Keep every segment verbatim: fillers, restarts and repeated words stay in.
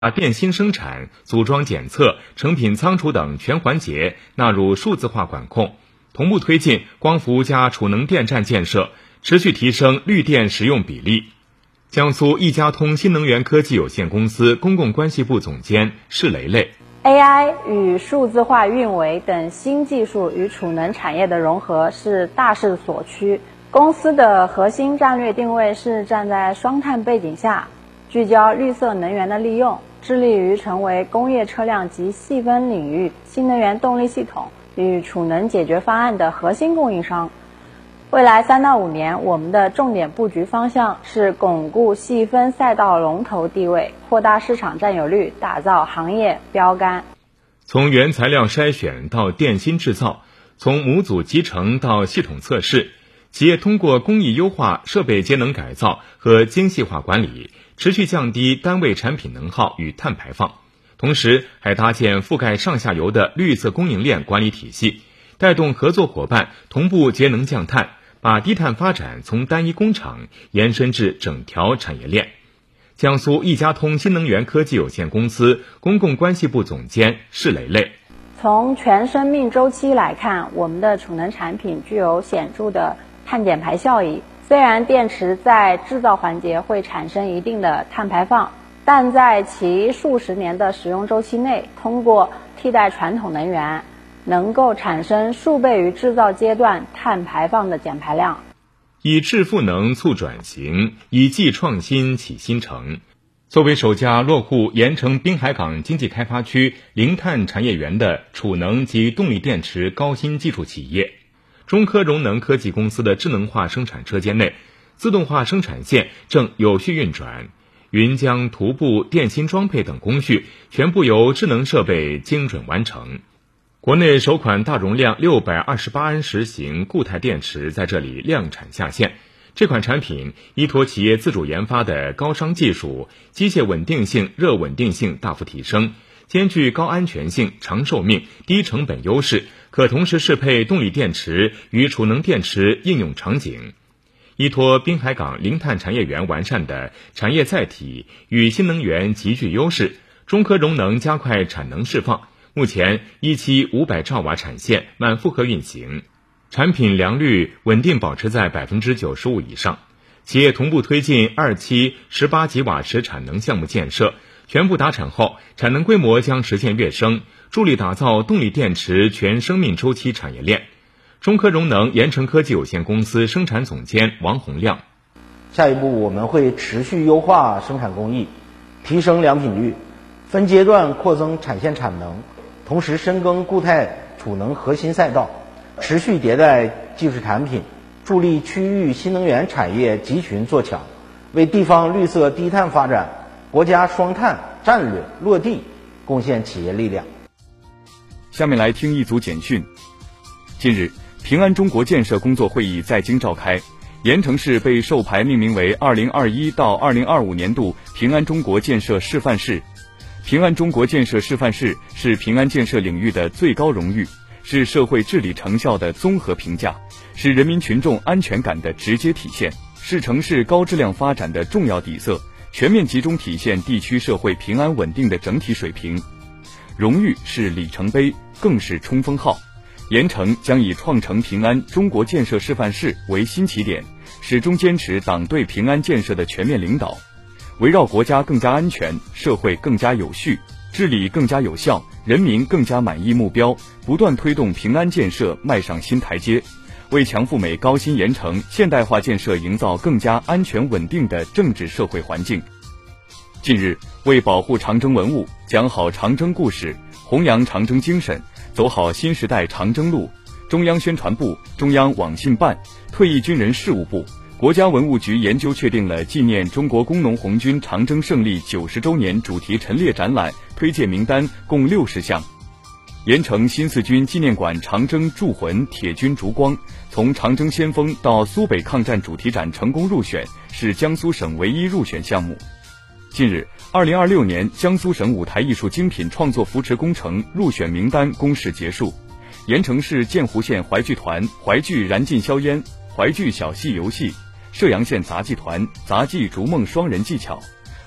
把电芯生产、组装检测、成品仓储等全环节纳入数字化管控，同步推进光伏加储能电站建设，持续提升绿电使用比例。江苏易家通新能源科技有限公司公共关系部总监施雷雷。 A I 与数字化运维等新技术与储能产业的融合是大势所趋。公司的核心战略定位是站在双碳背景下，聚焦绿色能源的利用，致力于成为工业车辆及细分领域新能源动力系统与储能解决方案的核心供应商。未来三到五年，我们的重点布局方向是巩固细分赛道龙头地位，扩大市场占有率，打造行业标杆。 从原材料筛选到电芯制造，从模组集成到系统测试，企业通过工艺优化、设备节能改造和精细化管理，持续降低单位产品能耗与碳排放，同时还搭建覆盖上下游的绿色供应链管理体系，带动合作伙伴同步节能降碳，把低碳发展从单一工厂延伸至整条产业链。江苏易家通新能源科技有限公司公共关系部总监施雷雷。 从全生命周期来看，我们的储能产品具有显著的碳减排效益。虽然电池在制造环节会产生一定的碳排放，但在其数十年的使用周期内，通过替代传统能源，能够产生数倍于制造阶段碳排放的减排量。 以智赋能促转型，以技创新启新城。作为首家落户盐城滨海港经济开发区零碳产业园的储能及动力电池高新技术企业，中科荣能科技公司的智能化生产车间内，自动化生产线正有序运转，云浆、涂布、电芯装配等工序全部由智能设备精准完成。国内首款大容量六百二十八安时型固态电池在这里量产下线。这款产品依托企业自主研发的高商技术，机械稳定性、热稳定性大幅提升，兼具高安全性、长寿命、低成本优势，可同时适配动力电池与储能电池应用场景。依托滨海港零碳产业园完善的产业载体与新能源极具优势，中科荣能加快产能释放，目前一期五百兆瓦产线满负荷运行，产品良率稳定保持在 百分之九十五 以上。企业同步推进二期十八吉瓦时产能项目建设，全部达产后，产能规模将实现跃升，助力打造动力电池全生命周期产业链。中科荣能盐城科技有限公司生产总监王洪亮。 下一步我们会持续优化生产工艺，提升良品率，分阶段扩增产线产能，同时深耕固态储能核心赛道，持续迭代技术产品，助力区域新能源产业集群做强，为地方绿色低碳发展、国家双碳战略落地贡献企业力量。 下面来听一组简讯。近日，平安中国建设工作会议在京召开，盐城市被授牌命名为二零二一到二零二五年度平安中国建设示范市。平安中国建设示范市是平安建设领域的最高荣誉，是社会治理成效的综合评价，是人民群众安全感的直接体现，是城市高质量发展的重要底色，全面集中体现地区社会平安稳定的整体水平。荣誉是里程碑，更是冲锋号。盐城将以创成平安中国建设示范市为新起点，始终坚持党对平安建设的全面领导，围绕国家更加安全、社会更加有序、治理更加有效、人民更加满意目标，不断推动平安建设迈上新台阶，为强富美高新盐城现代化建设营造更加安全稳定的政治社会环境。近日，为保护长征文物，讲好长征故事，弘扬长征精神，走好新时代长征路，中央宣传部、中央网信办、退役军人事务部、国家文物局研究确定了纪念中国工农红军长征胜利九十周年主题陈列展览推荐名单共六十项。盐城新四军纪念馆长征铸魂铁军烛光从长征先锋到苏北抗战主题展成功入选，是江苏省唯一入选项目。近日，二零二六年江苏省舞台艺术精品创作扶持工程入选名单公示结束。盐城市建湖县淮剧团淮剧燃尽硝烟、淮剧小戏游戏、射阳县杂技团杂技逐梦双人技巧、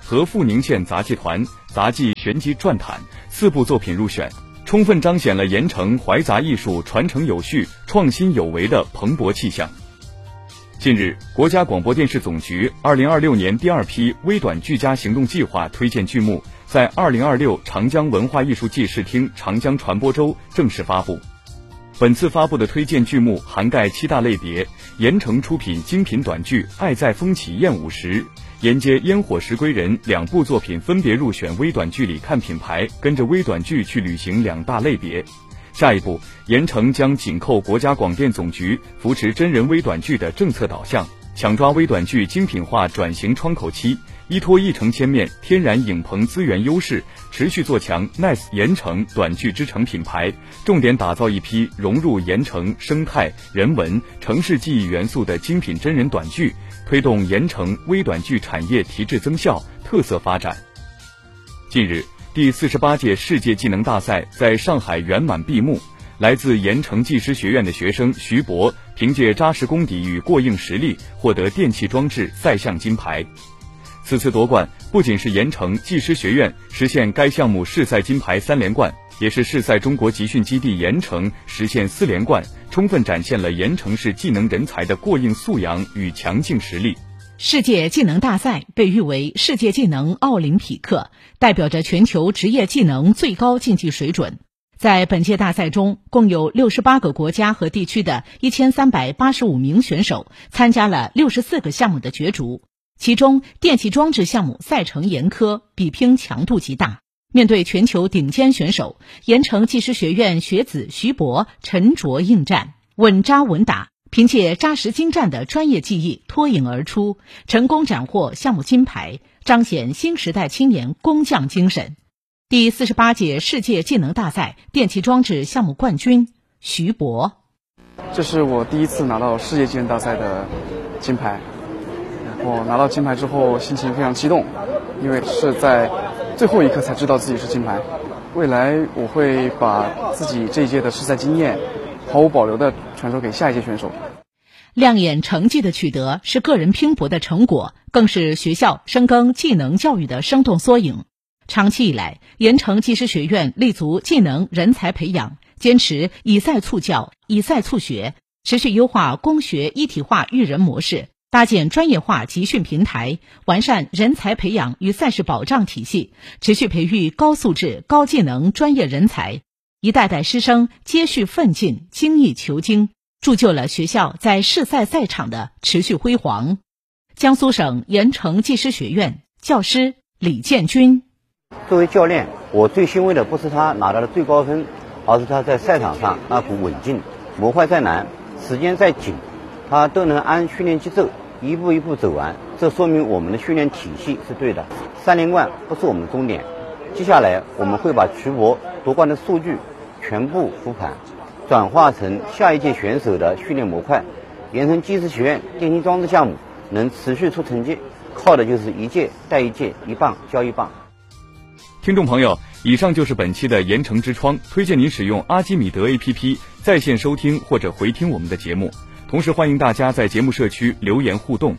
和富宁县杂技团、杂技旋击转毯四部作品入选，充分彰显了盐城怀杂艺术传承有序、创新有为的蓬勃气象。近日，国家广播电视总局二零二六年第二批微短剧家行动计划推荐剧目在二零二六长江文化艺术季视听长江传播周正式发布。本次发布的推荐剧目涵盖七大类别，盐城出品精品短剧《爱在风起燕舞时》，沿街烟火石归人两部作品分别入选微短剧里看品牌，跟着微短剧去旅行两大类别。下一步，盐城将紧扣国家广电总局扶持真人微短剧的政策导向，抢抓微短剧精品化转型窗口期，依托一城千面天然影棚资源优势，持续做强 Nice 盐城短剧之城品牌，重点打造一批融入盐城生态、人文、城市记忆元素的精品真人短剧，推动盐城微短剧产业提质增效、特色发展。近日，第四十八届世界技能大赛在上海圆满闭幕，来自盐城技师学院的学生徐博凭借扎实功底与过硬实力获得电气装置赛项金牌。此次夺冠不仅是盐城技师学院实现该项目市赛金牌三连冠，也是市赛中国集训基地盐城实现四连冠，充分展现了盐城市技能人才的过硬素养与强劲实力。 世界技能大赛被誉为世界技能奥林匹克，代表着全球职业技能最高竞技水准。在本届大赛中，共有六十八个国家和地区的一千三百八十五名选手参加了六十四个项目的角逐，其中电气装置项目赛程严苛，比拼强度极大。面对全球顶尖选手，盐城技师学院学子徐博沉着应战，稳扎稳打，凭借扎实精湛的专业技艺脱颖而出，成功斩获项目金牌，彰显新时代青年工匠精神。第四十八届世界技能大赛电气装置项目冠军徐博： 这是我第一次拿到世界技能大赛的金牌，然后拿到金牌之后心情非常激动，因为是在最后一刻才知道自己是金牌。未来我会把自己这一届的试赛经验毫无保留地传授给下一届选手。 亮眼成绩的取得是个人拼搏的成果，更是学校深耕技能教育的生动缩影。长期以来，盐城技师学院立足技能人才培养，坚持以赛促教、以赛促学，持续优化工学一体化育人模式，搭建专业化集训平台，完善人才培养与赛事保障体系，持续培育高素质、高技能专业人才。一代代师生接续奋进，精益求精，铸就了学校在市赛赛场的持续辉煌。江苏省盐城技师学院教师李建军： 作为教练，我最欣慰的不是他拿到了最高分，而是他在赛场上那股稳劲。模块再难，时间再紧，他都能按训练节奏一步一步走完，这说明我们的训练体系是对的。三连冠不是我们的终点，接下来我们会把徐博夺冠的数据全部复盘，转化成下一届选手的训练模块。盐城技师学院电气装置项目能持续出成绩，靠的就是一届带一届，一棒交一棒。 听众朋友，以上就是本期的盐城之窗，推荐您使用阿基米德 A P P 在线收听或者回听我们的节目，同时欢迎大家在节目社区留言互动。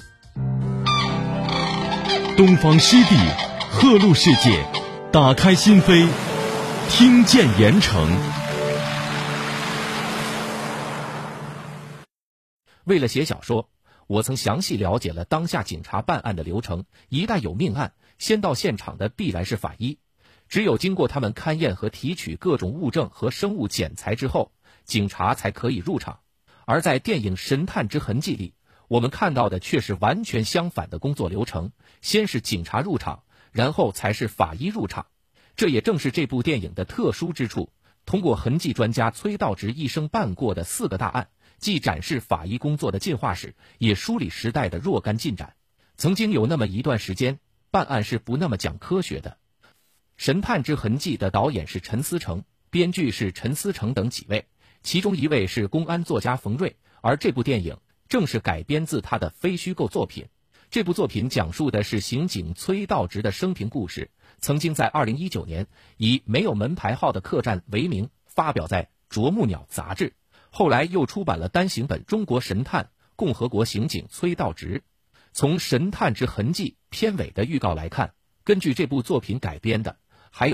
东方湿地，赫录世界，打开心扉，听见盐城。 为了写小说，我曾详细了解了当下警察办案的流程。一旦有命案，先到现场的必然是法医，只有经过他们勘验和提取各种物证和生物检材之后，警察才可以入场。而在电影《神探之痕迹》里，我们看到的却是完全相反的工作流程，先是警察入场，然后才是法医入场。这也正是这部电影的特殊之处，通过痕迹专家崔道直一生办过的四个大案，既展示法医工作的进化史，也梳理时代的若干进展。曾经有那么一段时间，办案是不那么讲科学的。《神探之痕迹》的导演是陈思诚，编剧是陈思诚等几位，其中一位是公安作家冯瑞，而这部电影正是改编自他的非虚构作品。这部作品讲述的是刑警崔道直的生平故事，曾经在二零一九年以没有门牌号的客栈为名发表在《啄木鸟》杂志，后来又出版了单行本《中国神探：共和国刑警崔道直》。从《神探之痕迹》片尾的预告来看， 根据这部作品改编的，